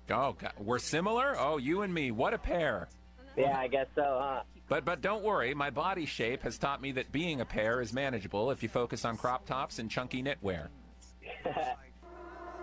Oh, we're similar? Oh, you and me. What a pair. Yeah, I guess so, huh? But don't worry, my body shape has taught me that being a pair is manageable if you focus on crop tops and chunky knitwear.